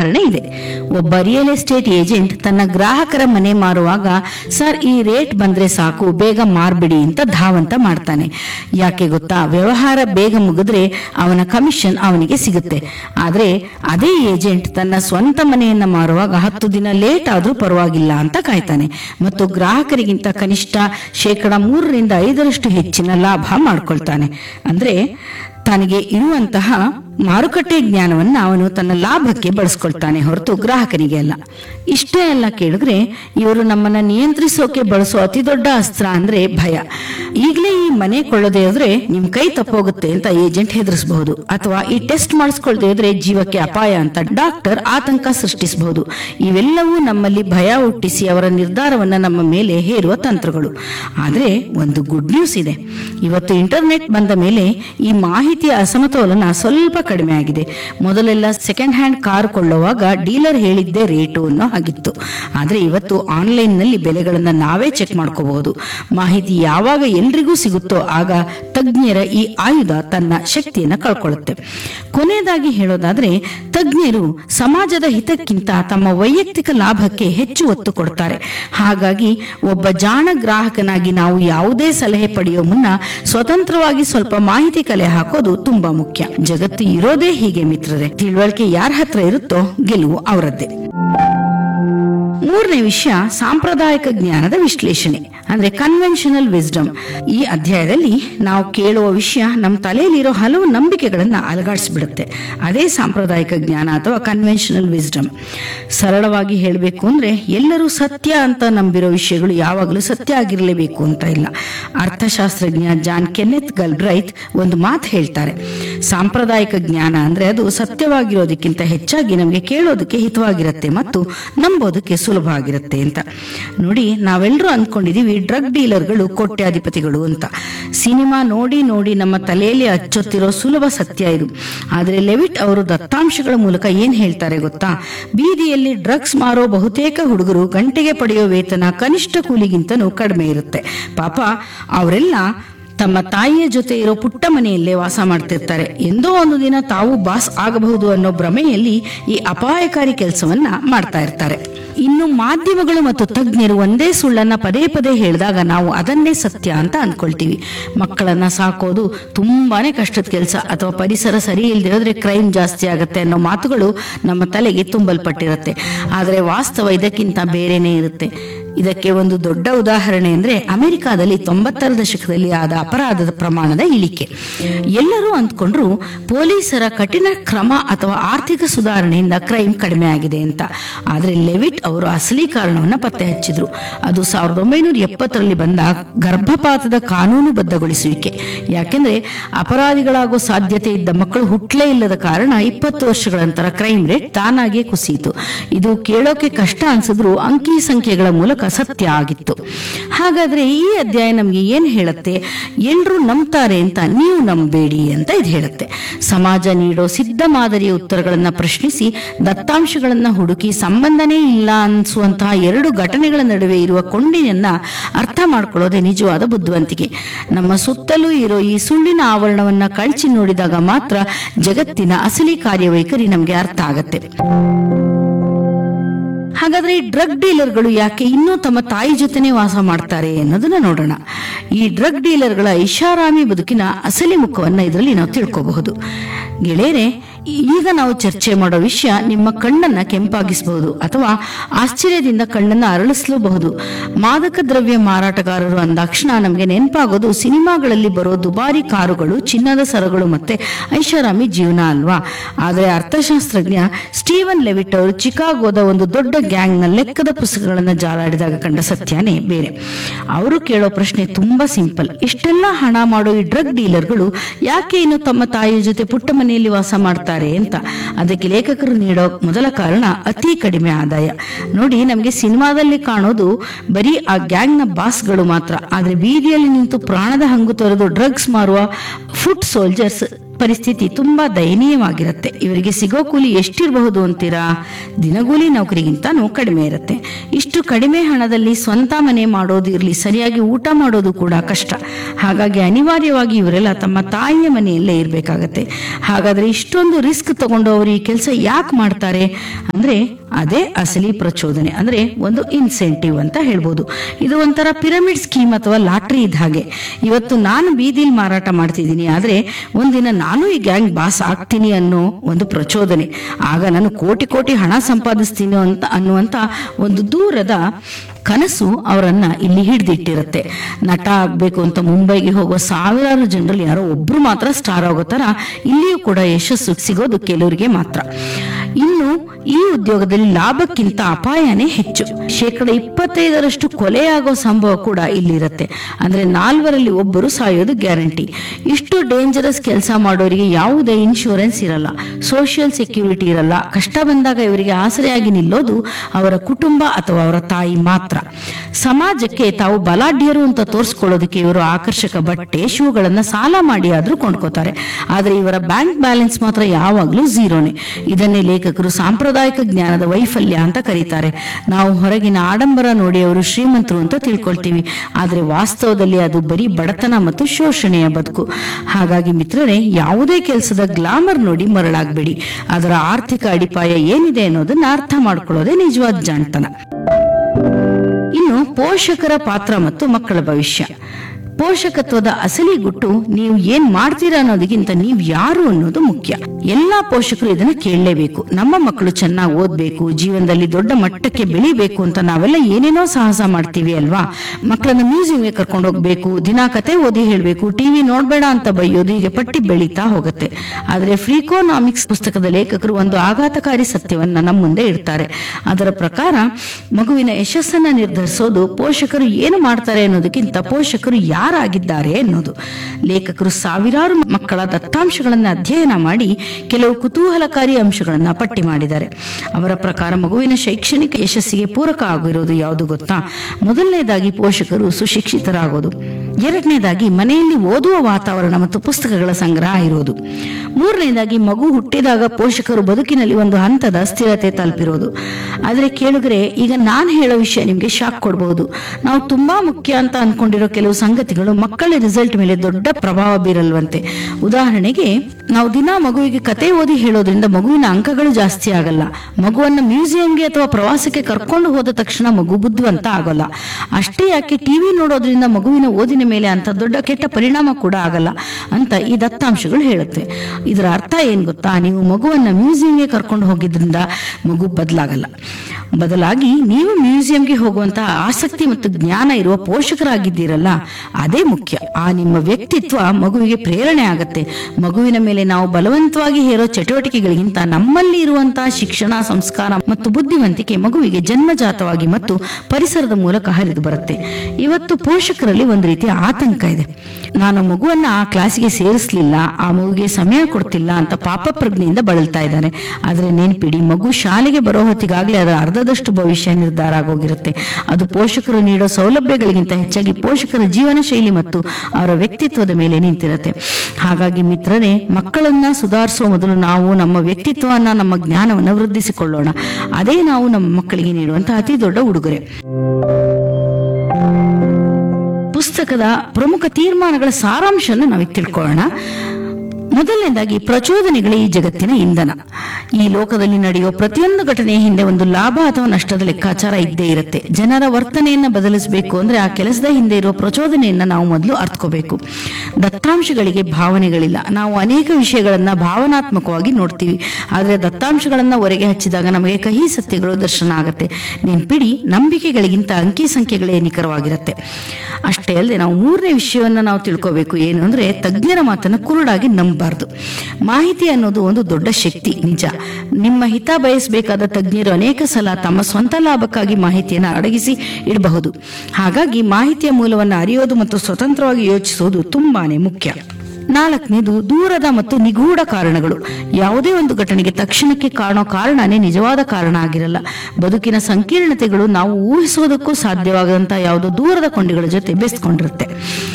ಉದಾಹರಣೆ ಇದೆ. ಒಬ್ಬ ರಿಯಲ್ ಎಸ್ಟೇಟ್ ಏಜೆಂಟ್ ತನ್ನ ಗ್ರಾಹಕರ ಮನೆ ಮಾರುವಾಗ, ಸರ್ ಈ ರೇಟ್ ಬಂದ್ರೆ ಸಾಕು, ಬೇಗ ಮಾರ್ಬಿಡಿ ಅಂತ ಧಾವಂತ ಮಾಡ್ತಾನೆ. ಯಾಕೆ ಗೊತ್ತಾ? ವ್ಯವಹಾರ ಬೇಗ ಮುಗಿದ್ರೆ ಅವನ ಕಮಿಷನ್ ಅವನಿಗೆ ಸಿಗುತ್ತೆ. ಆದ್ರೆ ಅದೇ ಏಜೆಂಟ್ ತನ್ನ ಸ್ವಂತ ಮನೆಯನ್ನ ಮಾರುವಾಗ 10 ದಿನ ಲೇಟ್ ಆದ್ರೂ ಪರವಾಗಿಲ್ಲ ಅಂತ ಕಾಯ್ತಾನೆ ಮತ್ತು ಗ್ರಾಹಕರಿಗಿಂತ ಕನಿಷ್ಠ 3% ಹೆಚ್ಚಿನ ಲಾಭ ಮಾಡ್ಕೊಳ್ತಾನೆ. ಅಂದ್ರೆ ತನಗೆ ಇರುವಂತಹ ಮಾರುಕಟ್ಟೆ ಜ್ಞಾನವನ್ನ ಅವನು ತನ್ನ ಲಾಭಕ್ಕೆ ಬಳಸ್ಕೊಳ್ತಾನೆ, ಹೊರತು ಗ್ರಾಹಕನಿಗೆ ಅಲ್ಲ. ಇಷ್ಟೇ ಎಲ್ಲ ಕೇಳಿದ್ರೆ ಇವರು ನಮ್ಮನ್ನ ನಿಯಂತ್ರಿಸೋಕೆ ಬಳಸೋ ಅತಿ ದೊಡ್ಡ ಅಸ್ತ್ರ ಅಂದ್ರೆ ಭಯ. ಈಗಲೇ ಈ ಮನೆ ಕೊಳ್ಳದೆ ಹೋದ್ರೆ ನಿಮ್ ಕೈ ತಪ್ಪೋಗುತ್ತೆ ಅಂತ ಏಜೆಂಟ್ ಹೆದರಿಸಬಹುದು, ಅಥವಾ ಈ ಟೆಸ್ಟ್ ಮಾಡಿಸ್ಕೊಳ್ದೆ ಹೋದ್ರೆ ಜೀವಕ್ಕೆ ಅಪಾಯ ಅಂತ ಡಾಕ್ಟರ್ ಆತಂಕ ಸೃಷ್ಟಿಸಬಹುದು. ಇವೆಲ್ಲವೂ ನಮ್ಮಲ್ಲಿ ಭಯ ಹುಟ್ಟಿಸಿ ಅವರ ನಿರ್ಧಾರವನ್ನ ನಮ್ಮ ಮೇಲೆ ಹೇರುವ ತಂತ್ರಗಳು. ಆದ್ರೆ ಒಂದು ಗುಡ್ ನ್ಯೂಸ್ ಇದೆ. ಇವತ್ತು ಇಂಟರ್ನೆಟ್ ಬಂದ ಮೇಲೆ ಈ ಮಾಹಿತಿಯ ಅಸಮತೋಲನ ಸ್ವಲ್ಪ ಕಡಿಮೆ ಆಗಿದೆ. ಮೊದಲೆಲ್ಲ ಸೆಕೆಂಡ್ ಹ್ಯಾಂಡ್ ಕಾರ್ ಕೊಳ್ಳುವಾಗ ಡೀಲರ್ ಹೇಳಿದ್ದೇ ರೇಟು ಅನ್ನೋ ಆಗಿತ್ತು. ಆದ್ರೆ ಇವತ್ತು ಆನ್ಲೈನ್ ನಲ್ಲಿ ಬೆಲೆಗಳನ್ನ ನಾವೇ ಚೆಕ್ ಮಾಡ್ಕೋಬಹುದು. ಮಾಹಿತಿ ಯಾವಾಗ ಎಲ್ರಿಗೂ ಸಿಗುತ್ತೋ ಆಗ ತಜ್ಞರ ಈ ಆಯುಧ ತನ್ನ ಶಕ್ತಿಯನ್ನ ಕಳ್ಕೊಳ್ಳುತ್ತೆ. ಕೊನೆಯದಾಗಿ ಹೇಳೋದಾದ್ರೆ, ತಜ್ಞರು ಸಮಾಜದ ಹಿತಕ್ಕಿಂತ ತಮ್ಮ ವೈಯಕ್ತಿಕ ಲಾಭಕ್ಕೆ ಹೆಚ್ಚು ಒತ್ತು ಕೊಡ್ತಾರೆ. ಹಾಗಾಗಿ ಒಬ್ಬ ಜಾಣ ಗ್ರಾಹಕನಾಗಿ ನಾವು ಯಾವುದೇ ಸಲಹೆ ಪಡೆಯೋ ಮುನ್ನ ಸ್ವತಂತ್ರವಾಗಿ ಸ್ವಲ್ಪ ಮಾಹಿತಿ ಕಲೆ ಹಾಕೋದು ತುಂಬಾ ಮುಖ್ಯ. ಜಗತ್ತು ಇರೋದೇ ಹೀಗೆ ಮಿತ್ರರೇ. ತಿಳುವಳಿಕೆ ಯಾರ ಹತ್ರ ಇರುತ್ತೋ ಗೆಲುವು ಅವರದ್ದೇ. ಮೂರನೇ ವಿಷಯ ಸಾಂಪ್ರದಾಯಿಕ ಜ್ಞಾನದ ವಿಶ್ಲೇಷಣೆ, ಅಂದ್ರೆ ಕನ್ವೆನ್ಷನಲ್ ವಿಸ್ಡಮ್. ಈ ಅಧ್ಯಾಯದಲ್ಲಿ ನಾವು ಕೇಳುವ ವಿಷಯ ನಮ್ಮ ತಲೆಯಲ್ಲಿರೋ ಹಲವು ನಂಬಿಕೆಗಳನ್ನ ಅಲಗಾಡಿಸ್ಬಿಡುತ್ತೆ. ಅದೇ ಸಾಂಪ್ರದಾಯಿಕ ಜ್ಞಾನ ಅಥವಾ ಕನ್ವೆನ್ಷನಲ್ ವಿಸ್ಡಮ್. ಸರಳವಾಗಿ ಹೇಳಬೇಕು ಅಂದ್ರೆ, ಎಲ್ಲರೂ ಸತ್ಯ ಅಂತ ನಂಬಿರೋ ವಿಷಯಗಳು ಯಾವಾಗಲೂ ಸತ್ಯ ಆಗಿರಲೇಬೇಕು ಅಂತ ಇಲ್ಲ. ಅರ್ಥಶಾಸ್ತ್ರಜ್ಞ ಜಾನ್ ಕೆನ್ನೆತ್ ಗಲ್ಬ್ರೈತ್ ಒಂದು ಮಾತು ಹೇಳ್ತಾರೆ, ಸಾಂಪ್ರದಾಯಿಕ ಜ್ಞಾನ ಅಂದ್ರೆ ಅದು ಸತ್ಯವಾಗಿರೋದಕ್ಕಿಂತ ಹೆಚ್ಚಾಗಿ ನಮಗೆ ಕೇಳೋದಕ್ಕೆ ಹಿತವಾಗಿರುತ್ತೆ ಮತ್ತು ನಂಬೋದಕ್ಕೆ ಸುಲಭ ಆಗಿರುತ್ತೆ ಅಂತ. ನೋಡಿ, ನಾವೆಲ್ಲರೂ ಅಂದ್ಕೊಂಡಿದೀವಿ ಡ್ರಗ್ ಡೀಲರ್ಗಳು ಕೋಟ್ಯಾಧಿಪತಿಗಳು ಅಂತ. ಸಿನಿಮಾ ನೋಡಿ ನೋಡಿ ನಮ್ಮ ತಲೆಯಲ್ಲಿ ಅಚ್ಚೊತ್ತಿರೋ ಸುಲಭ ಸತ್ಯ ಇದು. ಆದ್ರೆ ಲೆವಿಟ್ ಅವರು ದತ್ತಾಂಶಗಳ ಮೂಲಕ ಏನ್ ಹೇಳ್ತಾರೆ ಗೊತ್ತಾ? ಬೀದಿಯಲ್ಲಿ ಡ್ರಗ್ಸ್ ಮಾರೋ ಬಹುತೇಕ ಹುಡುಗರು ಗಂಟೆಗೆ ಪಡೆಯೋ ವೇತನ ಕನಿಷ್ಠ ಕೂಲಿಗಿಂತನೂ ಕಡಿಮೆ ಇರುತ್ತೆ. ಪಾಪ ಅವರೆಲ್ಲ ತಮ್ಮ ತಾಯಿಯ ಜೊತೆ ಇರೋ ಪುಟ್ಟ ಮನೆಯಲ್ಲೇ ವಾಸ ಮಾಡ್ತಿರ್ತಾರೆ. ಎಂದೋ ಒಂದು ದಿನ ತಾವು ಬಾಸ್ ಆಗಬಹುದು ಅನ್ನೋ ಭ್ರಮೆಯಲ್ಲಿ ಈ ಅಪಾಯಕಾರಿ ಕೆಲಸವನ್ನ ಮಾಡ್ತಾ ಇರ್ತಾರೆ. ಇನ್ನು ಮಾಧ್ಯಮಗಳು ಮತ್ತು ತಜ್ಞರು ಒಂದೇ ಸುಳ್ಳನ್ನ ಪದೇ ಪದೇ ಹೇಳಿದಾಗ ನಾವು ಅದನ್ನೇ ಸತ್ಯ ಅಂತ ಅನ್ಕೊಳ್ತೀವಿ. ಮಕ್ಕಳನ್ನ ಸಾಕೋದು ತುಂಬಾನೇ ಕಷ್ಟದ ಕೆಲಸ, ಅಥವಾ ಪರಿಸರ ಸರಿ ಇಲ್ಲದೆ ಹೋದ್ರೆ ಕ್ರೈಮ್ ಜಾಸ್ತಿ ಆಗತ್ತೆ ಅನ್ನೋ ಮಾತುಗಳು ನಮ್ಮ ತಲೆಗೆ ತುಂಬಲ್ಪಟ್ಟಿರುತ್ತೆ. ಆದ್ರೆ ವಾಸ್ತವ ಇದಕ್ಕಿಂತ ಬೇರೆನೇ ಇರುತ್ತೆ. ಇದಕ್ಕೆ ಒಂದು ದೊಡ್ಡ ಉದಾಹರಣೆ ಅಂದ್ರೆ ಅಮೆರಿಕಾದಲ್ಲಿ 90ರ ದಶಕದಲ್ಲಿ ಆದ ಅಪರಾಧದ ಪ್ರಮಾಣದ ಇಳಿಕೆ. ಎಲ್ಲರೂ ಅಂದ್ಕೊಂಡ್ರು ಪೊಲೀಸರ ಕಠಿಣ ಕ್ರಮ ಅಥವಾ ಆರ್ಥಿಕ ಸುಧಾರಣೆಯಿಂದ ಕ್ರೈಮ್ ಕಡಿಮೆ ಆಗಿದೆ ಅಂತ. ಆದ್ರೆ ಲೆವಿಟ್ ಅವರು ಅಸಲಿ ಕಾರಣವನ್ನ ಪತ್ತೆ ಹಚ್ಚಿದ್ರು. ಅದು 1970ರಲ್ಲಿ ಬಂದ ಗರ್ಭಪಾತದ ಕಾನೂನುಬದ್ಧಗೊಳಿಸುವಿಕೆ. ಯಾಕೆಂದ್ರೆ ಅಪರಾಧಿಗಳಾಗೋ ಸಾಧ್ಯತೆ ಇದ್ದ ಮಕ್ಕಳು ಹುಟ್ಟಲೇ ಇಲ್ಲದ ಕಾರಣ 20 ವರ್ಷಗಳ ನಂತರ ಕ್ರೈಮ್ ರೇಟ್ ತಾನಾಗಿಯೇ ಕುಸಿಯಿತು. ಇದು ಕೇಳೋಕೆ ಕಷ್ಟ ಅನ್ಸಿದ್ರು ಅಂಕಿ ಸಂಖ್ಯೆಗಳ ಮೂಲಕ ಸತ್ಯ ಆಗಿತ್ತು. ಹಾಗಾದ್ರೆ ಈ ಅಧ್ಯಾಯ ನಮ್ಗೆ ಏನ್ ಹೇಳುತ್ತೆ? ಎಲ್ರೂ ನಂಬ್ತಾರೆ ಅಂತ ನೀವು ನಂಬೇಡಿ ಅಂತ ಇದು ಹೇಳುತ್ತೆ. ಸಮಾಜ ನೀಡೋ ಸಿದ್ಧ ಮಾದರಿಯ ಉತ್ತರಗಳನ್ನ ಪ್ರಶ್ನಿಸಿ ದತ್ತಾಂಶಗಳನ್ನ ಹುಡುಕಿ ಸಂಬಂಧನೇ ಇಲ್ಲ ಅನ್ಸುವಂತಹ ಎರಡು ಘಟನೆಗಳ ನಡುವೆ ಇರುವ ಕೊಂಡಿಯನ್ನ ಅರ್ಥ ಮಾಡ್ಕೊಳ್ಳೋದೇ ನಿಜವಾದ ಬುದ್ಧಿವಂತಿಕೆ. ನಮ್ಮ ಸುತ್ತಲೂ ಇರೋ ಈ ಸುಳ್ಳಿನ ಆವರಣವನ್ನ ಕಳಚಿ ನೋಡಿದಾಗ ಮಾತ್ರ ಜಗತ್ತಿನ ಅಸಲಿ ಕಾರ್ಯವೈಖರಿ ನಮ್ಗೆ ಅರ್ಥ ಆಗತ್ತೆ. ಹಾಗಾದ್ರೆ ಈ ಡ್ರಗ್ ಡೀಲರ್ಗಳು ಯಾಕೆ ಇನ್ನೂ ತಮ್ಮ ತಾಯಿ ಜೊತೆನೆ ವಾಸ ಮಾಡ್ತಾರೆ ಅನ್ನೋದನ್ನ ನೋಡೋಣ. ಈ ಡ್ರಗ್ ಡೀಲರ್ಗಳ ಐಷಾರಾಮಿ ಬದುಕಿನ ಅಸಲಿ ಮುಖವನ್ನ ಇದರಲ್ಲಿ ನಾವು ತಿಳ್ಕೋಬಹುದು. ಗೆಳೆಯರೆ, ಈಗ ನಾವು ಚರ್ಚೆ ಮಾಡೋ ವಿಷಯ ನಿಮ್ಮ ಕಣ್ಣನ್ನ ಕೆಂಪಾಗಿಸಬಹುದು ಅಥವಾ ಆಶ್ಚರ್ಯದಿಂದ ಕಣ್ಣನ್ನ ಅರಳಿಸಲೂಬಹುದು. ಮಾದಕ ದ್ರವ್ಯ ಮಾರಾಟಗಾರರು ಅಂದಾಕ್ಷಣ ನಮ್ಗೆ ನೆನಪಾಗೋದು ಸಿನಿಮಾಗಳಲ್ಲಿ ಬರೋ ದುಬಾರಿ ಕಾರುಗಳು, ಚಿನ್ನದ ಸರಗಳು ಮತ್ತೆ ಐಷಾರಾಮಿ ಜೀವನ ಅಲ್ವಾ? ಆದ್ರೆ ಅರ್ಥಶಾಸ್ತ್ರಜ್ಞ ಸ್ಟೀವನ್ ಲೆವಿಟ್ ಅವರು ಚಿಕಾಗೋದ ಒಂದು ದೊಡ್ಡ ಗ್ಯಾಂಗ್ ನ ಲೆಕ್ಕದ ಪುಸ್ತಕಗಳನ್ನ ಜಾಲಾಡಿದಾಗ ಕಂಡ ಸತ್ಯನೇ ಬೇರೆ. ಅವರು ಕೇಳೋ ಪ್ರಶ್ನೆ ತುಂಬಾ ಸಿಂಪಲ್. ಇಷ್ಟೆಲ್ಲ ಹಣ ಮಾಡೋ ಈ ಡ್ರಗ್ ಡೀಲರ್ಗಳು ಯಾಕೆ ಇನ್ನು ತಮ್ಮ ತಾಯಿಯ ಜೊತೆ ಪುಟ್ಟ ಮನೆಯಲ್ಲಿ ವಾಸ ಮಾಡ್ತಾರೆ ಅಂತ. ಅದಕ್ಕೆ ಲೇಖಕರು ನೀಡೋ ಮೊದಲ ಕಾರಣ ಅತಿ ಕಡಿಮೆ ಆದಾಯ. ನೋಡಿ, ನಮಗೆ ಸಿನಿಮಾದಲ್ಲಿ ಕಾಣೋದು ಬರೀ ಆ ಗ್ಯಾಂಗ್ ನ ಬಾಸ್ಗಳು ಮಾತ್ರ. ಆದ್ರೆ ಬೀದಿಯಲ್ಲಿ ನಿಂತು ಪ್ರಾಣದ ಹಂಗು ತೊರೆದು ಡ್ರಗ್ಸ್ ಮಾರುವ ಫುಟ್ ಸೋಲ್ಜರ್ಸ್ ಪರಿಸ್ಥಿತಿ ತುಂಬಾ ದಯನೀಯವಾಗಿರುತ್ತೆ. ಇವರಿಗೆ ಸಿಗೋ ಕೂಲಿ ಎಷ್ಟಿರಬಹುದು ಅಂತೀರಾ? ದಿನಗೂಲಿ ನೌಕರಿಗಿಂತನೂ ಕಡಿಮೆ ಇರುತ್ತೆ. ಇಷ್ಟು ಕಡಿಮೆ ಹಣದಲ್ಲಿ ಸ್ವಂತ ಮನೆ ಮಾಡೋದು ಇರ್ಲಿ, ಸರಿಯಾಗಿ ಊಟ ಮಾಡೋದು ಕೂಡ ಕಷ್ಟ. ಹಾಗಾಗಿ ಅನಿವಾರ್ಯವಾಗಿ ಇವರೆಲ್ಲ ತಮ್ಮ ತಾಯಿಯ ಮನೆಯಲ್ಲೇ ಇರ್ಬೇಕಾಗತ್ತೆ. ಹಾಗಾದ್ರೆ ಇಷ್ಟೊಂದು ರಿಸ್ಕ್ ತಗೊಂಡು ಅವರು ಈ ಕೆಲಸ ಯಾಕೆ ಮಾಡ್ತಾರೆ ಅಂದ್ರೆ ಅದೇ ಅಸಲಿ ಪ್ರಚೋದನೆ, ಅಂದ್ರೆ ಒಂದು ಇನ್ಸೆಂಟಿವ್ ಅಂತ ಹೇಳ್ಬೋದು. ಇದು ಒಂಥರ ಪಿರಮಿಡ್ ಸ್ಕೀಮ್ ಅಥವಾ ಲಾಟ್ರಿ ಇದ್ದ ಹಾಗೆ. ಇವತ್ತು ನಾನು ಬೀದಿಲ್ ಮಾರಾಟ ಮಾಡ್ತಿದ್ದೀನಿ, ಆದ್ರೆ ಒಂದಿನ ನಾನು ಈ ಗ್ಯಾಂಗ್ ಬಾಸ್ ಆಗ್ತೀನಿ ಅನ್ನೋ ಒಂದು ಪ್ರಚೋದನೆ. ಆಗ ನಾನು ಕೋಟಿ ಕೋಟಿ ಹಣ ಸಂಪಾದಿಸ್ತೀನಿ ಅನ್ನುವಂತ ಒಂದು ದೂರದ ಕನಸು ಅವರನ್ನ ಇಲ್ಲಿ ಹಿಡಿದಿಟ್ಟಿರುತ್ತೆ. ನಟ ಆಗ್ಬೇಕು ಅಂತ ಮುಂಬೈಗೆ ಹೋಗುವ ಸಾವಿರಾರು ಜನರಲ್ಲಿ ಯಾರೋ ಒಬ್ರು ಮಾತ್ರ ಸ್ಟಾರ್ ಆಗೋ ತರ ಇಲ್ಲಿಯೂ ಕೂಡ ಯಶಸ್ಸು ಸಿಗೋದು ಕೆಲವರಿಗೆ ಮಾತ್ರ. ಇನ್ನು ಈ ಉದ್ಯೋಗದಲ್ಲಿ ಲಾಭಕ್ಕಿಂತ ಅಪಾಯನೇ ಹೆಚ್ಚು. 25% ಕೊಲೆಯಾಗೋ ಸಂಭವ ಕೂಡ ಇಲ್ಲಿರುತ್ತೆ. ಅಂದ್ರೆ 4ರಲ್ಲಿ ಒಬ್ಬರು ಸಾಯೋದು ಗ್ಯಾರಂಟಿ. ಇಷ್ಟು ಡೇಂಜರಸ್ ಕೆಲಸ ಮಾಡೋರಿಗೆ ಯಾವುದೇ ಇನ್ಶೂರೆನ್ಸ್ ಇರಲ್ಲ, ಸೋಷಿಯಲ್ ಸೆಕ್ಯೂರಿಟಿ ಇರಲ್ಲ. ಕಷ್ಟ ಬಂದಾಗ ಇವರಿಗೆ ಆಸರೆಯಾಗಿ ನಿಲ್ಲೋದು ಅವರ ಕುಟುಂಬ ಅಥವಾ ಅವರ ತಾಯಿ ಮಾತ್ರ. ಸಮಾಜಕ್ಕೆ ತಾವು ಬಲಾಢ್ಯರು ಅಂತ ತೋರಿಸ್ಕೊಳ್ಳೋದಕ್ಕೆ ಇವರು ಆಕರ್ಷಕ ಬಟ್ಟೆ, ಶೂಗಳನ್ನ ಸಾಲ ಮಾಡಿ ಆದ್ರೂ ಕೊಂಡ್ಕೋತಾರೆ. ಆದ್ರೆ ಇವರ ಬ್ಯಾಂಕ್ ಬ್ಯಾಲೆನ್ಸ್ ಮಾತ್ರ ಯಾವಾಗ್ಲೂ ಝೀರೋನೆ. ಇದನ್ನೇ ಲೇಖಕರು ಸಾಂಪ್ರದಾಯಿಕ ಜ್ಞಾನದ ವೈಫಲ್ಯ ಅಂತ ಕರೀತಾರೆ. ನಾವು ಹೊರಗಿನ ಆಡಂಬರ ನೋಡಿ ಅವರು ಶ್ರೀಮಂತರು ಅಂತ ತಿಳ್ಕೊಳ್ತೀವಿ, ಆದ್ರೆ ವಾಸ್ತವದಲ್ಲಿ ಅದು ಬರೀ ಬಡತನ ಮತ್ತು ಶೋಷಣೆಯ ಬದುಕು. ಹಾಗಾಗಿ ಮಿತ್ರರೇ, ಯಾವುದೇ ಕೆಲಸದ ಗ್ಲಾಮರ್ ನೋಡಿ ಮರಳಾಗ್ಬೇಡಿ. ಅದರ ಆರ್ಥಿಕ ಅಡಿಪಾಯ ಏನಿದೆ ಅನ್ನೋದನ್ನ ಅರ್ಥ ಮಾಡ್ಕೊಳ್ಳೋದೇ ನಿಜವಾದ ಜಾಣತನ. ಇನ್ನು ಪೋಷಕರ ಪಾತ್ರ ಮತ್ತು ಮಕ್ಕಳ ಭವಿಷ್ಯ. ಪೋಷಕತ್ವದ ಅಸಲಿ ಗುಟ್ಟು ನೀವು ಏನ್ ಮಾಡ್ತೀರಾ ಅನ್ನೋದಕ್ಕಿಂತ ನೀವ್ ಯಾರು ಅನ್ನೋದು ಮುಖ್ಯ. ಎಲ್ಲಾ ಪೋಷಕರು ಇದನ್ನ ಕೇಳಲೇಬೇಕು. ನಮ್ಮ ಮಕ್ಕಳು ಚೆನ್ನಾಗಿ ಓದ್ಬೇಕು, ಜೀವನದಲ್ಲಿ ದೊಡ್ಡ ಮಟ್ಟಕ್ಕೆ ಬೆಳಿಬೇಕು ಅಂತ ನಾವೆಲ್ಲ ಏನೇನೋ ಸಾಹಸ ಮಾಡ್ತೀವಿ ಅಲ್ವಾ? ಮಕ್ಕಳನ್ನ ಮ್ಯೂಸಿಯಂಗೆ ಕರ್ಕೊಂಡು ಹೋಗ್ಬೇಕು, ದಿನ ಕತೆ ಓದಿ ಹೇಳ್ಬೇಕು, ಟಿವಿ ನೋಡ್ಬೇಡ ಅಂತ ಬೈಯೋದು, ಹೀಗೆ ಪಟ್ಟಿ ಬೆಳೀತಾ ಹೋಗುತ್ತೆ. ಆದ್ರೆ ಫ್ರೀಕೋನಾಮಿಕ್ಸ್ ಪುಸ್ತಕದ ಲೇಖಕರು ಒಂದು ಆಘಾತಕಾರಿ ಸತ್ಯವನ್ನ ನಮ್ಮ ಮುಂದೆ ಇಡ್ತಾರೆ. ಅದರ ಪ್ರಕಾರ ಮಗುವಿನ ಯಶಸ್ಸನ್ನ ನಿರ್ಧರಿಸೋದು ಪೋಷಕರು ಏನು ಮಾಡ್ತಾರೆ ಅನ್ನೋದಕ್ಕಿಂತ ಪೋಷಕರು ಯಾರಾಗಿದ್ದಾರೆ ಅನ್ನೋದು. ಲೇಖಕರು ಸಾವಿರಾರು ಮಕ್ಕಳ ದತ್ತಾಂಶಗಳನ್ನ ಅಧ್ಯಯನ ಮಾಡಿ ಕೆಲವು ಕುತೂಹಲಕಾರಿ ಅಂಶಗಳನ್ನ ಪಟ್ಟಿ ಮಾಡಿದ್ದಾರೆ. ಅವರ ಪ್ರಕಾರ ಮಗುವಿನ ಶೈಕ್ಷಣಿಕ ಯಶಸ್ಸಿಗೆ ಪೂರಕ ಆಗಿರೋದು ಯಾವುದು ಗೊತ್ತಾ? ಮೊದಲನೇದಾಗಿ ಪೋಷಕರು ಸುಶಿಕ್ಷಿತರಾಗೋದು. ಎರಡನೇದಾಗಿ ಮನೆಯಲ್ಲಿ ಓದುವ ವಾತಾವರಣ ಮತ್ತು ಪುಸ್ತಕಗಳ ಸಂಗ್ರಹ ಇರೋದು. ಮೂರನೇದಾಗಿ ಮಗು ಹುಟ್ಟಿದಾಗ ಪೋಷಕರು ಬದುಕಿನಲ್ಲಿ ಒಂದು ಹಂತದ ಸ್ಥಿರತೆ ತಲುಪಿರೋದು. ಆದ್ರೆ ಕೇಳಿದ್ರೆ ಈಗ ನಾನು ಹೇಳೋ ವಿಷಯ ನಿಮ್ಗೆ ಶಾಕ್ ಕೊಡಬಹುದು. ನಾವು ತುಂಬಾ ಮುಖ್ಯ ಅಂತ ಅನ್ಕೊಂಡಿರೋ ಕೆಲವು ಸಂಗತಿಗಳು ಮಕ್ಕಳ ರಿಸಲ್ಟ್ ಮೇಲೆ ದೊಡ್ಡ ಪ್ರಭಾವ ಬೀರಲ್ವಂತೆ. ಉದಾಹರಣೆಗೆ, ನಾವು ದಿನ ಮಗುವಿಗೆ ಕತೆ ಓದಿ ಹೇಳೋದ್ರಿಂದ ಮಗುವಿನ ಅಂಕಗಳು ಜಾಸ್ತಿ ಆಗಲ್ಲ. ಮಗುವನ್ನ ಮ್ಯೂಸಿಯಂಗೆ ಅಥವಾ ಪ್ರವಾಸಕ್ಕೆ ಕರ್ಕೊಂಡು ಹೋದ ತಕ್ಷಣ ಮಗು ಬುದ್ಧಿವಂತ ಆಗೋಲ್ಲ. ಅಷ್ಟೇ ಯಾಕೆ, ಟಿವಿ ನೋಡೋದ್ರಿಂದ ಮಗುವಿನ ಓದಿನ ಮೇಲೆ ಅಂತ ದೊಡ್ಡ ಕೆಟ್ಟ ಪರಿಣಾಮ ಕೂಡ ಆಗಲ್ಲ ಅಂತ ಈ ದತ್ತಾಂಶಗಳು ಹೇಳುತ್ತೆ. ಇದರ ಅರ್ಥ ಏನ್ ಗೊತ್ತಾ? ನೀವು ಮಗುವನ್ನ ಮ್ಯೂಸಿಯಂಗೆ ಕರ್ಕೊಂಡು ಹೋಗಿದ್ರಿಂದ ಮಗು ಬದಲಾಗಲ್ಲ. ಬದಲಾಗಿ ನೀವು ಮ್ಯೂಸಿಯಂಗೆ ಹೋಗುವಂತಹ ಆಸಕ್ತಿ ಮತ್ತು ಜ್ಞಾನ ಇರುವ ಪೋಷಕರಾಗಿದ್ದೀರಲ್ಲ, ಅದೇ ಮುಖ್ಯ. ಆ ನಿಮ್ಮ ವ್ಯಕ್ತಿತ್ವ ಮಗುವಿಗೆ ಪ್ರೇರಣೆ ಆಗತ್ತೆ. ಮಗುವಿನ ಮೇಲೆ ನಾವು ಬಲವಂತವಾಗಿ ಹೇರೋ ಚಟುವಟಿಕೆಗಳಿಗಿಂತ ನಮ್ಮಲ್ಲಿ ಇರುವಂತಹ ಶಿಕ್ಷಣ, ಸಂಸ್ಕಾರ ಮತ್ತು ಬುದ್ಧಿವಂತಿಕೆ ಮಗುವಿಗೆ ಜನ್ಮಜಾತವಾಗಿ ಮತ್ತು ಪರಿಸರದ ಮೂಲಕ ಹರಿದು ಬರುತ್ತೆ. ಇವತ್ತು ಪೋಷಕರಲ್ಲಿ ಒಂದು ರೀತಿಯ ಆತಂಕ ಇದೆ. ನಾನು ಮಗುವನ್ನ ಆ ಕ್ಲಾಸಿಗೆ ಸೇರಿಸಲಿಲ್ಲ, ಆ ಮಗುಗೆ ಸಮಯ ಕೊಡ್ತಿಲ್ಲ ಅಂತ ಪಾಪ ಪ್ರಜ್ಞೆಯಿಂದ ಬಳಲ್ತಾ ಇದ್ದಾರೆ. ಆದ್ರೆ ನೆನ್ಪಿಡಿ, ಮಗು ಶಾಲೆಗೆ ಬರೋ ಹೊತ್ತಿಗಾಗ್ಲೇ ಅದರ ಅರ್ಧದಷ್ಟು ಭವಿಷ್ಯ ನಿರ್ಧಾರ ಆಗೋಗಿರುತ್ತೆ. ಅದು ಪೋಷಕರು ನೀಡೋ ಸೌಲಭ್ಯಗಳಿಗಿಂತ ಹೆಚ್ಚಾಗಿ ಪೋಷಕರ ಜೀವನ ಶೈಲಿ ಮತ್ತು ಅವರ ವ್ಯಕ್ತಿತ್ವದ ಮೇಲೆ ನಿಂತಿರುತ್ತೆ. ಹಾಗಾಗಿ ಮಿತ್ರರೇ, ಮಕ್ಕಳನ್ನ ಸುಧಾರಿಸುವ ಮೊದಲು ನಾವು ನಮ್ಮ ವ್ಯಕ್ತಿತ್ವವನ್ನ, ನಮ್ಮ ಜ್ಞಾನವನ್ನ ವೃದ್ಧಿಸಿಕೊಳ್ಳೋಣ. ಅದೇ ನಾವು ನಮ್ಮ ಮಕ್ಕಳಿಗೆ ನೀಡುವಂತಹ ಅತಿ ದೊಡ್ಡ ಉಡುಗೊರೆ. ಪುಸ್ತಕದ ಪ್ರಮುಖ ತೀರ್ಮಾನಗಳ ಸಾರಾಂಶವನ್ನು ನಾವು ತಿಳ್ಕೊಳ್ಳೋಣ. ಮೊದಲನೇದಾಗಿ, ಪ್ರಚೋದನೆಗಳೇ ಈ ಜಗತ್ತಿನ ಇಂಧನ. ಈ ಲೋಕದಲ್ಲಿ ನಡೆಯುವ ಪ್ರತಿಯೊಂದು ಘಟನೆಯ ಹಿಂದೆ ಒಂದು ಲಾಭ ಅಥವಾ ನಷ್ಟದ ಲೆಕ್ಕಾಚಾರ ಇದ್ದೇ ಇರುತ್ತೆ. ಜನರ ವರ್ತನೆಯನ್ನ ಬದಲಿಸಬೇಕು ಅಂದ್ರೆ ಆ ಕೆಲಸದ ಹಿಂದೆ ಇರುವ ಪ್ರಚೋದನೆಯನ್ನ ನಾವು ಮೊದಲು ಅರ್ಥಕೋಬೇಕು. ದತ್ತಾಂಶಗಳಿಗೆ ಭಾವನೆಗಳಿಲ್ಲ. ನಾವು ಅನೇಕ ವಿಷಯಗಳನ್ನ ಭಾವನಾತ್ಮಕವಾಗಿ ನೋಡ್ತೀವಿ, ಆದ್ರೆ ದತ್ತಾಂಶಗಳನ್ನ ಹೊರಗೆ ಹಚ್ಚಿದಾಗ ನಮಗೆ ಕಹಿ ಸತ್ಯಗಳು ದರ್ಶನ ಆಗತ್ತೆ. ನೆನ್ಪಿಡಿ, ನಂಬಿಕೆಗಳಿಗಿಂತ ಅಂಕಿ ಸಂಖ್ಯೆಗಳೇ ನಿಖರವಾಗಿರುತ್ತೆ. ಅಷ್ಟೇ ಅಲ್ಲದೆ ನಾವು ಮೂರನೇ ವಿಷಯವನ್ನ ನಾವು ತಿಳ್ಕೋಬೇಕು. ಏನು ಅಂದ್ರೆ, ತಜ್ಞರ ಮಾತನ್ನ ಕುರುಡಾಗಿ ನಂಬಬಾರದು. ಮಾಹಿತಿ ಅನ್ನೋದು ಒಂದು ದೊಡ್ಡ ಶಕ್ತಿ, ನಿಜ. ನಿಮ್ಮ ಹಿತ ಬಯಸಬೇಕಾದ ತಜ್ಞರು ಅನೇಕ ಸಲ ತಮ್ಮ ಸ್ವಂತ ಲಾಭಕ್ಕಾಗಿ ಮಾಹಿತಿಯನ್ನು ಅಡಗಿಸಿ ಇಡಬಹುದು. ಹಾಗಾಗಿ ಮಾಹಿತಿಯ ಮೂಲವನ್ನು ಅರಿಯೋದು ಮತ್ತು ಸ್ವತಂತ್ರವಾಗಿ ಯೋಚಿಸುವುದು ತುಂಬಾನೇ ಮುಖ್ಯ. ನಾಲ್ಕನೇದು, ದೂರದ ಮತ್ತು ನಿಗೂಢ ಕಾರಣಗಳು. ಯಾವುದೇ ಒಂದು ಘಟನೆಗೆ ತಕ್ಷಣಕ್ಕೆ ಕಾಣೋ ಕಾರಣನೇ ನಿಜವಾದ ಕಾರಣ ಆಗಿರಲ್ಲ. ಬದುಕಿನ ಸಂಕೀರ್ಣತೆಗಳು ನಾವು ಊಹಿಸೋದಕ್ಕೂ ಸಾಧ್ಯವಾಗದಂತ ಯಾವುದೋ ದೂರದ ಕೊಂಡಿಗಳ ಜೊತೆ ಬೆಸ್ಕೊಂಡಿರುತ್ತೆ.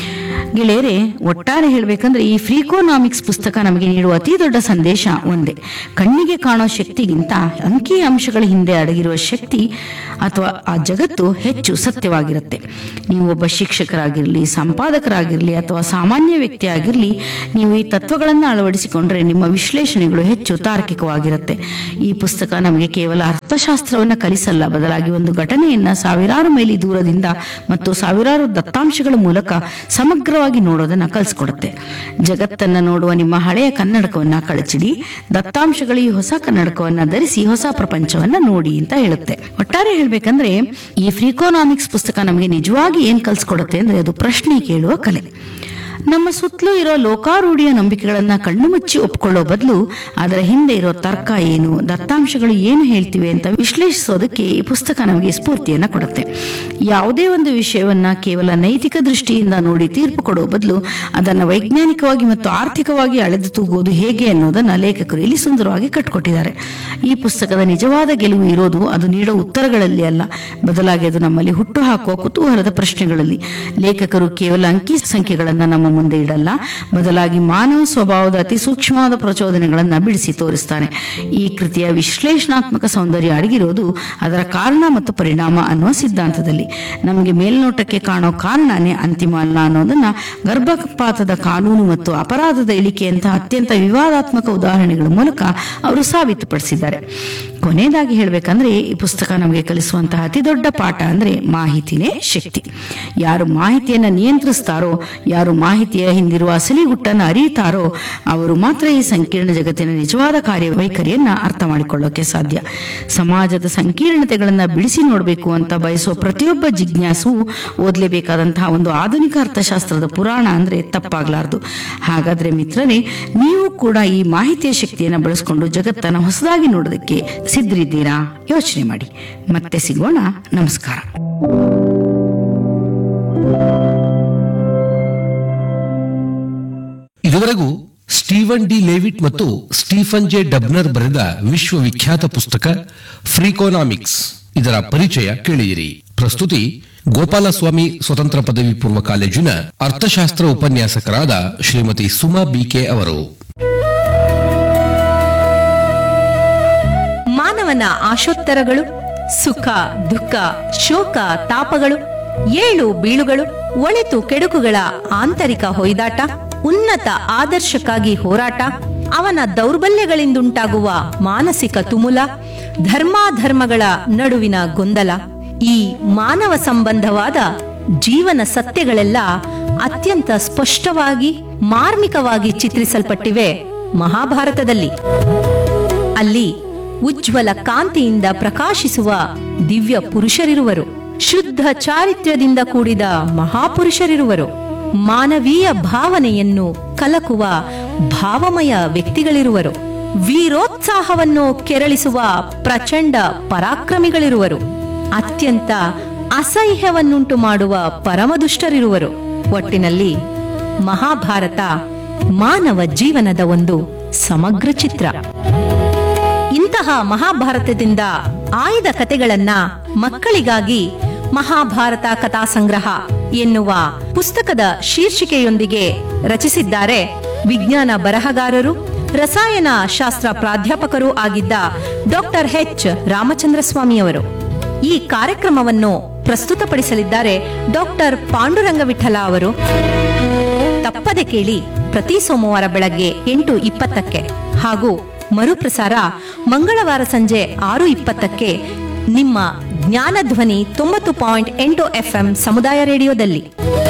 ಗೆಳೆಯರೆ, ಒಟ್ಟಾರೆ ಹೇಳ್ಬೇಕಂದ್ರೆ ಈ ಫ್ರೀಕೋನಾಮಿಕ್ಸ್ ಪುಸ್ತಕ ನಮಗೆ ನೀಡುವ ಅತಿ ದೊಡ್ಡ ಸಂದೇಶ ಒಂದೇ: ಕಣ್ಣಿಗೆ ಕಾಣೋ ಶಕ್ತಿಗಿಂತ ಅಂಕಿ ಅಂಶಗಳ ಹಿಂದೆ ಅಡಗಿರುವ ಶಕ್ತಿ ಅಥವಾ ಆ ಜಗತ್ತು ಹೆಚ್ಚು ಸತ್ಯವಾಗಿರುತ್ತೆ. ನೀವು ಒಬ್ಬ ಶಿಕ್ಷಕರಾಗಿರ್ಲಿ, ಸಂಪಾದಕರಾಗಿರ್ಲಿ ಅಥವಾ ಸಾಮಾನ್ಯ ವ್ಯಕ್ತಿ ಆಗಿರ್ಲಿ, ನೀವು ಈ ತತ್ವಗಳನ್ನು ಅಳವಡಿಸಿಕೊಂಡ್ರೆ ನಿಮ್ಮ ವಿಶ್ಲೇಷಣೆಗಳು ಹೆಚ್ಚು ತಾರ್ಕಿಕವಾಗಿರುತ್ತೆ. ಈ ಪುಸ್ತಕ ನಮಗೆ ಕೇವಲ ಅರ್ಥಶಾಸ್ತ್ರವನ್ನ ಕಲಿಸಲ್ಲ, ಬದಲಾಗಿ ಒಂದು ಘಟನೆಯನ್ನ ಸಾವಿರಾರು ಮೈಲಿ ದೂರದಿಂದ ಮತ್ತು ಸಾವಿರಾರು ದತ್ತಾಂಶಗಳ ಮೂಲಕ ಸಮಗ್ರವಾಗಿ ನೋಡೋದನ್ನ ಕಲಿಸ್ಕೊಡುತ್ತೆ. ಜಗತ್ತನ್ನ ನೋಡುವ ನಿಮ್ಮ ಹಳೆಯ ಕನ್ನಡಕವನ್ನ ಕಳಚಿಡಿ, ದತ್ತಾಂಶಗಳ ಈ ಹೊಸ ಕನ್ನಡಕವನ್ನ ಧರಿಸಿ ಹೊಸ ಪ್ರಪಂಚವನ್ನ ನೋಡಿ ಅಂತ ಹೇಳುತ್ತೆ. ಒಟ್ಟಾರೆ ಹೇಳ್ಬೇಕಂದ್ರೆ ಈ ಫ್ರೀಕೋನಾಮಿಕ್ಸ್ ಪುಸ್ತಕ ನಮಗೆ ನಿಜವಾಗಿ ಏನ್ ಕಲ್ಸ್ಕೊಡುತ್ತೆ ಅಂದ್ರೆ ಅದು ಪ್ರಶ್ನೆ ಕೇಳುವ ಕಲೆ. ನಮ್ಮ ಸುತ್ತಲೂ ಇರೋ ಲೋಕಾರೂಢಿಯ ನಂಬಿಕೆಗಳನ್ನ ಕಣ್ಣು ಮುಚ್ಚಿ ಒಪ್ಕೊಳ್ಳೋ ಬದಲು ಅದರ ಹಿಂದೆ ಇರೋ ತರ್ಕ ಏನು, ದತ್ತಾಂಶಗಳು ಏನು ಹೇಳ್ತಿವೆ ಅಂತ ವಿಶ್ಲೇಷಿಸೋದಕ್ಕೆ ಈ ಪುಸ್ತಕ ನಮಗೆ ಸ್ಫೂರ್ತಿಯನ್ನ ಕೊಡುತ್ತೆ. ಯಾವುದೇ ಒಂದು ವಿಷಯವನ್ನ ಕೇವಲ ನೈತಿಕ ದೃಷ್ಟಿಯಿಂದ ನೋಡಿ ತೀರ್ಪು ಕೊಡೋ ಬದಲು ಅದನ್ನ ವೈಜ್ಞಾನಿಕವಾಗಿ ಮತ್ತು ಆರ್ಥಿಕವಾಗಿ ಅಳೆದು ತೂಗೋದು ಹೇಗೆ ಅನ್ನೋದನ್ನ ಲೇಖಕರು ಇಲ್ಲಿ ಸುಂದರವಾಗಿ ಕಟ್ಕೊಟ್ಟಿದ್ದಾರೆ. ಈ ಪುಸ್ತಕದ ನಿಜವಾದ ಗೆಲುವು ಇರೋದು ಅದು ನೀಡೋ ಉತ್ತರಗಳಲ್ಲಿ ಅಲ್ಲ, ಬದಲಾಗಿ ಅದು ನಮ್ಮಲ್ಲಿ ಹುಟ್ಟು ಹಾಕುವ ಕುತೂಹಲದ ಪ್ರಶ್ನೆಗಳಲ್ಲಿ. ಲೇಖಕರು ಕೇವಲ ಅಂಕಿ ಸಂಖ್ಯೆಗಳನ್ನ ನಮ್ಮ ಮುಂದೆ ಇಡಲ್ಲ, ಬದಲಾಗಿ ಮಾನವ ಸ್ವಭಾವದ ಅತಿ ಸೂಕ್ಷ್ಮವಾದ ಪ್ರಚೋದನೆಗಳನ್ನ ಬಿಡಿಸಿ ತೋರಿಸ್ತಾನೆ. ಈ ಕೃತಿಯ ವಿಶ್ಲೇಷಣಾತ್ಮಕ ಸೌಂದರ್ಯ ಅಡಗಿರೋದು ಅದರ ಕಾರಣ ಮತ್ತು ಪರಿಣಾಮ ಅನ್ನುವ ಸಿದ್ಧಾಂತದಲ್ಲಿ. ನಮಗೆ ಮೇಲ್ನೋಟಕ್ಕೆ ಕಾಣೋ ಕಾರಣನೇ ಅಂತಿಮ ಅಲ್ಲ ಅನ್ನೋದನ್ನ ಗರ್ಭಪಾತದ ಕಾನೂನು ಮತ್ತು ಅಪರಾಧದ ಇಳಿಕೆಯಂತಹ ಅತ್ಯಂತ ವಿವಾದಾತ್ಮಕ ಉದಾಹರಣೆಗಳ ಮೂಲಕ ಅವರು ಸಾಬೀತುಪಡಿಸಿದ್ದಾರೆ. ಕೊನೆಯದಾಗಿ ಹೇಳ್ಬೇಕಂದ್ರೆ ಈ ಪುಸ್ತಕ ನಮಗೆ ಕಲಿಸುವಂತಹ ಅತಿ ದೊಡ್ಡ ಪಾಠ ಅಂದ್ರೆ ಮಾಹಿತಿನೇ ಶಕ್ತಿ. ಯಾರು ಮಾಹಿತಿಯನ್ನ ನಿಯಂತ್ರಿಸ್ತಾರೋ, ಯಾರು ಮಾಹಿತಿಯ ಹಿಂದಿರುವ ಅಸಲಿಗುಟ್ಟನ್ನು ಅರಿಯುತ್ತಾರೋ ಅವರು ಮಾತ್ರ ಈ ಸಂಕೀರ್ಣ ಜಗತ್ತಿನ ನಿಜವಾದ ಕಾರ್ಯವೈಖರಿಯನ್ನ ಅರ್ಥ ಮಾಡಿಕೊಳ್ಳೋಕೆ ಸಾಧ್ಯ. ಸಮಾಜದ ಸಂಕೀರ್ಣತೆಗಳನ್ನ ಬಿಡಿಸಿ ನೋಡಬೇಕು ಅಂತ ಬಯಸುವ ಪ್ರತಿಯೊಬ್ಬ ಜಿಜ್ಞಾಸು ಓದಲೇಬೇಕಾದಂತಹ ಒಂದು ಆಧುನಿಕ ಅರ್ಥಶಾಸ್ತ್ರದ ಪುರಾಣ ಅಂದ್ರೆ ತಪ್ಪಾಗಲಾರದು. ಹಾಗಾದ್ರೆ ಮಿತ್ರರೇ, ನೀವು ಕೂಡ ಈ ಮಾಹಿತಿಯ ಶಕ್ತಿಯನ್ನು ಬಳಸಿಕೊಂಡು ಜಗತ್ತನ್ನು ಹೊಸದಾಗಿ ನೋಡೋದಕ್ಕೆ ಸಿದ್ಧರಿದ್ದೀರಾ? ಯೋಚನೆ ಮಾಡಿ. ಮತ್ತೆ ಸಿಗೋಣ. ನಮಸ್ಕಾರ. ಇದುವರೆಗೂ ಸ್ಟೀವನ್ ಡಿ ಲೇವಿಟ್ ಮತ್ತು ಸ್ಟೀಫನ್ ಜೆ ಡಬ್ನರ್ ಬರೆದ ವಿಶ್ವವಿಖ್ಯಾತ ಪುಸ್ತಕ ಫ್ರೀಕೋನಾಮಿಕ್ಸ್ ಇದರ ಪರಿಚಯ ಕೇಳಿದಿರಿ. ಪ್ರಸ್ತುತಿ ಗೋಪಾಲಸ್ವಾಮಿ ಸ್ವತಂತ್ರ ಪದವಿ ಪೂರ್ವ ಕಾಲೇಜಿನ ಅರ್ಥಶಾಸ್ತ್ರ ಉಪನ್ಯಾಸಕರಾದ ಶ್ರೀಮತಿ ಸುಮಾ ಬಿಕೆ ಅವರು. ಮಾನವನ ಆಶೋತ್ತರಗಳು, ಸುಖ ದುಃಖ, ಶೋಕ ತಾಪಗಳು, ಏಳು ಬೀಳುಗಳು, ಒಳಿತು ಕೆಡುಕುಗಳ ಆಂತರಿಕ ಹೊಯ್ದಾಟ, ಉನ್ನತ ಆದರ್ಶಕ್ಕಾಗಿ ಹೋರಾಟ, ಅವನ ದೌರ್ಬಲ್ಯಗಳಿಂದುಂಟಾಗುವ ಮಾನಸಿಕ ತುಮುಲ, ಧರ್ಮಾಧರ್ಮಗಳ ನಡುವಿನ ಗೊಂದಲ, ಈ ಮಾನವ ಸಂಬಂಧವಾದ ಜೀವನ ಸತ್ಯಗಳೆಲ್ಲ ಅತ್ಯಂತ ಸ್ಪಷ್ಟವಾಗಿ ಮಾರ್ಮಿಕವಾಗಿ ಚಿತ್ರಿಸಲ್ಪಟ್ಟಿವೆ ಮಹಾಭಾರತದಲ್ಲಿ. ಅಲ್ಲಿ ಉಜ್ವಲ ಕಾಂತಿಯಿಂದ ಪ್ರಕಾಶಿಸುವ ದಿವ್ಯ ಪುರುಷರಿರುವರು, ಶುದ್ಧ ಚಾರಿತ್ರ್ಯದಿಂದ ಕೂಡಿದ ಮಹಾಪುರುಷರಿರುವರು, ಮಾನವೀಯ ಭಾವನೆಯನ್ನು ಕಲಕುವ ಭಾವಮಯ ವ್ಯಕ್ತಿಗಳಿರುವರು, ವೀರೋತ್ಸಾಹವನ್ನು ಕೆರಳಿಸುವ ಪ್ರಚಂಡ ಪರಾಕ್ರಮಿಗಳಿರುವರು, ಅತ್ಯಂತ ಅಸಹ್ಯವನ್ನುಂಟು ಮಾಡುವ ಪರಮದುಷ್ಟರಿರುವರು. ಒಟ್ಟಿನಲ್ಲಿ ಮಹಾಭಾರತ ಮಾನವ ಜೀವನದ ಒಂದು ಸಮಗ್ರ ಚಿತ್ರ. ಇಂತಹ ಮಹಾಭಾರತದಿಂದ ಆಯ್ದ ಕಥೆಗಳನ್ನ ಮಕ್ಕಳಿಗಾಗಿ ಮಹಾಭಾರತ ಕಥಾ ಸಂಗ್ರಹ ಎನ್ನುವ ಪುಸ್ತಕದ ಶೀರ್ಷಿಕೆಯೊಂದಿಗೆ ರಚಿಸಿದ್ದಾರೆ ವಿಜ್ಞಾನ ಬರಹಗಾರರು, ರಸಾಯನ ಶಾಸ್ತ್ರ ಪ್ರಾಧ್ಯಾಪಕರೂ ಆಗಿದ್ದ ಡಾಕ್ಟರ್ ಎಚ್ ರಾಮಚಂದ್ರ ಸ್ವಾಮಿಯವರು. ಈ ಕಾರ್ಯಕ್ರಮವನ್ನು ಪ್ರಸ್ತುತಪಡಿಸಲಿದ್ದಾರೆ ಡಾಕ್ಟರ್ ಪಾಂಡುರಂಗ ವಿಠಲ ಅವರು. ತಪ್ಪದೆ ಕೇಳಿ, ಪ್ರತಿ ಸೋಮವಾರ ಬೆಳಗ್ಗೆ 8:20 ಹಾಗೂ ಮರುಪ್ರಸಾರ ಮಂಗಳವಾರ ಸಂಜೆ 6:20 ನಿಮ್ಮ ಜ್ಞಾನಧ್ವನಿ 90.8 FM ಸಮುದಾಯ ರೇಡಿಯೋದಲ್ಲಿ.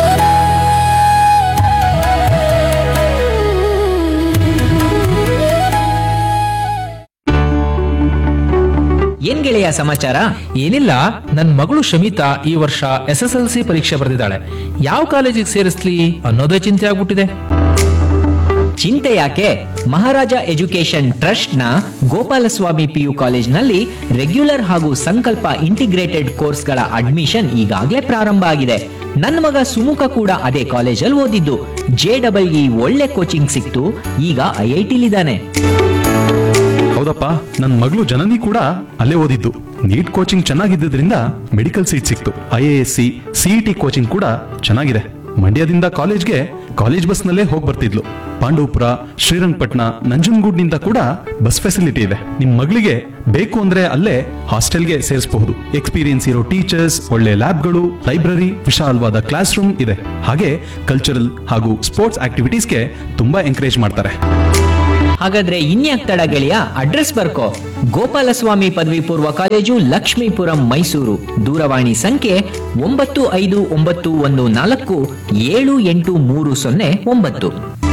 ಏನ್ ಗೆಳೆಯ ಸಮಾಚಾರ? ಏನಿಲ್ಲ, ನನ್ ಮಗಳು ಶಮಿತಾ ಈ ವರ್ಷ SSLC ಪರೀಕ್ಷೆ ಬರೆದಿದ್ದಾಳೆ. ಯಾವ ಕಾಲೇಜಿಗೆ ಸೇರಿಸ್ಲಿ ಅನ್ನೋದೇ ಚಿಂತೆ ಆಗ್ಬಿಟ್ಟಿದೆ. ಚಿಂತೆ ಯಾಕೆ? ಮಹಾರಾಜ ಎಜುಕೇಶನ್ ಟ್ರಸ್ಟ್ ನ ಗೋಪಾಲಸ್ವಾಮಿ PU ಕಾಲೇಜ್ನಲ್ಲಿ ರೆಗ್ಯುಲರ್ ಹಾಗೂ ಸಂಕಲ್ಪ ಇಂಟಿಗ್ರೇಟೆಡ್ ಕೋರ್ಸ್ಗಳ ಅಡ್ಮಿಷನ್ ಈಗಾಗಲೇ ಪ್ರಾರಂಭ ಆಗಿದೆ. ನನ್ನ ಮಗ ಸುಮುಖ ಕೂಡ ಅದೇ ಕಾಲೇಜಲ್ಲಿ ಓದಿದ್ದು. JEE ಒಳ್ಳೆ ಕೋಚಿಂಗ್ ಸಿಕ್ತು, ಈಗ IIT-ಲಿದ್ದಾನೆ. ಹೌದಪ್ಪ, ನನ್ನ ಮಗಳು ಜನನಿ ಕೂಡ ಅಲ್ಲೇ ಓದಿದ್ದು. ನೀಟ್ ಕೋಚಿಂಗ್ ಚೆನ್ನಾಗಿದ್ದರಿಂದ ಮೆಡಿಕಲ್ ಸೀಟ್ ಸಿಕ್ತು. IASC CET ಕೋಚಿಂಗ್ ಕೂಡ ಚೆನ್ನಾಗಿದೆ. ಮಂಡ್ಯದಿಂದ ಕಾಲೇಜ್ಗೆ ಕಾಲೇಜ್ ಬಸ್ನಲ್ಲೇ ಹೋಗಿ ಬರ್ತಿದ್ಲು. ಪಾಂಡವಪುರ, ಶ್ರೀರಂಗಪಟ್ಟಣ, ನಂಜನಗೂಡ್ನಿಂದ ಕೂಡ ಬಸ್ ಫೆಸಿಲಿಟಿ ಇದೆ. ನಿಮ್ ಮಗಳಿಗೆ ಬೇಕು ಅಂದ್ರೆ ಅಲ್ಲೇ ಹಾಸ್ಟೆಲ್ಗೆ ಸೇರಿಸಬಹುದು. ಎಕ್ಸ್ಪೀರಿಯನ್ಸ್ ಇರೋ ಟೀಚರ್ಸ್, ಒಳ್ಳೆ ಲ್ಯಾಬ್ಗಳು, ಲೈಬ್ರರಿ, ವಿಶಾಲವಾದ ಕ್ಲಾಸ್ ರೂಮ್ ಇದೆ. ಹಾಗೆ ಕಲ್ಚರಲ್ ಹಾಗೂ ಸ್ಪೋರ್ಟ್ಸ್ ಆಕ್ಟಿವಿಟೀಸ್ಗೆ ತುಂಬಾ ಎಂಕರೇಜ್ ಮಾಡ್ತಾರೆ. ಹಾಗಾದ್ರೆ ಇನ್ಯಾಕ್ ತಡ ಗೆಳೆಯ, ಅಡ್ರೆಸ್ ಬರ್ಕೋ. ಗೋಪಾಲಸ್ವಾಮಿ ಪದವಿ ಪೂರ್ವ ಕಾಲೇಜು, ಲಕ್ಷ್ಮೀಪುರಂ, ಮೈಸೂರು. ದೂರವಾಣಿ ಸಂಖ್ಯೆ 9591478309.